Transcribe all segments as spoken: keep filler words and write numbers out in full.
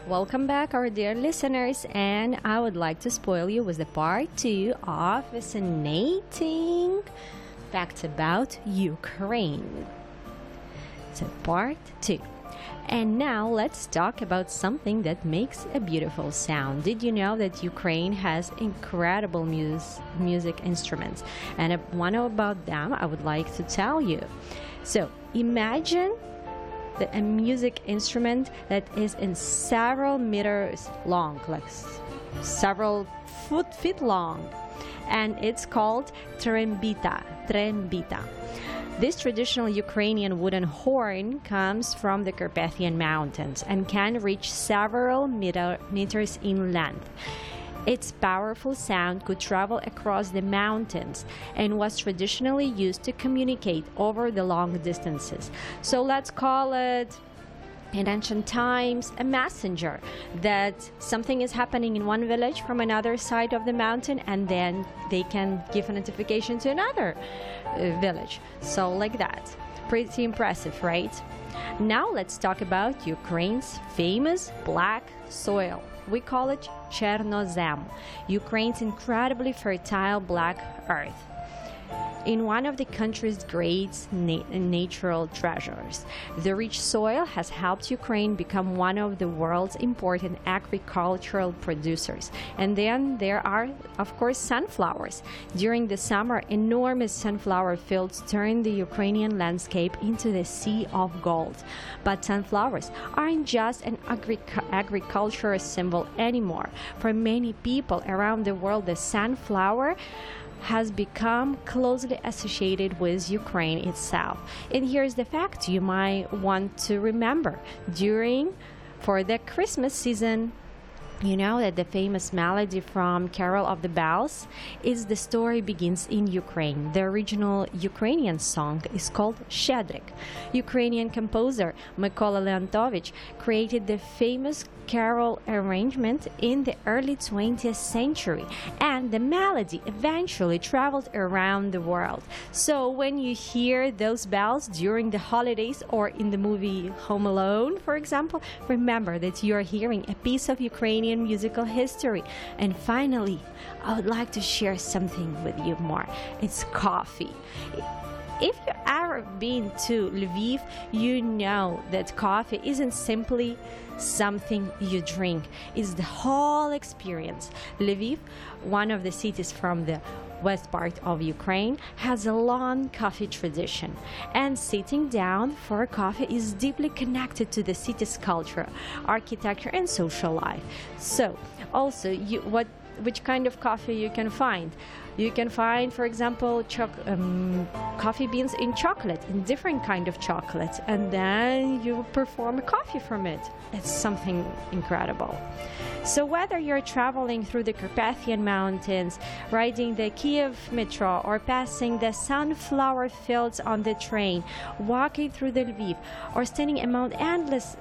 Welcome back, our dear listeners, and I would like to spoil you with the part two of fascinating facts about Ukraine. So, part two. And now let's talk about something that makes a beautiful sound. Did you know that Ukraine has incredible mus- music instruments? And one about them I would like to tell you. So, imagine the, a music instrument that is in several meters long, like s- several foot feet long, and it's called trembita. Trembita. This traditional Ukrainian wooden horn comes from the Carpathian Mountains and can reach several meter, meters in length. Its powerful sound could travel across the mountains and was traditionally used to communicate over the long distances. So let's call it, in ancient times, a messenger, that something is happening in one village from another side of the mountain, and then they can give a notification to another uh, village. So like that. Pretty impressive, right? Now let's talk about Ukraine's famous black soil. We call it Chernozem, Ukraine's incredibly fertile black earth, in one of the country's great na- natural treasures. The rich soil has helped Ukraine become one of the world's important agricultural producers. And then there are, of course, sunflowers. During the summer, enormous sunflower fields turn the Ukrainian landscape into the sea of gold. But sunflowers aren't just an agri- agricultural symbol anymore. For many people around the world, the sunflower has become closely associated with Ukraine itself. And here's the fact you might want to remember. During, for the Christmas season, you know that the famous melody from Carol of the Bells is "The Story Begins in Ukraine." The original Ukrainian song is called Shchedryk. Ukrainian composer Mykola Leontovich created the famous carol arrangement in the early twentieth century, and the melody eventually traveled around the world. So when you hear those bells during the holidays or in the movie Home Alone, for example, remember that you are hearing a piece of Ukrainian musical history. And finally, I would like to share something with you more. It's coffee. If you've ever been to Lviv, you know that coffee isn't simply something you drink. It's the whole experience. Lviv, one of the cities from the west part of Ukraine, has a long coffee tradition, and sitting down for coffee is deeply connected to the city's culture, architecture, and social life. So, also, you, what which kind of coffee you can find? You can find, for example, choc- um, coffee beans in chocolate, in different kind of chocolate, and then you perform a coffee from it. It's something incredible. So whether you're traveling through the Carpathian Mountains, riding the Kiev metro, or passing the sunflower fields on the train, walking through the Lviv, or standing among endless,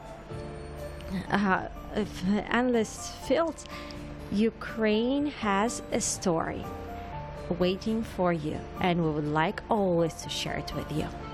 uh, endless fields, Ukraine has a story waiting for you, and we would like always to share it with you.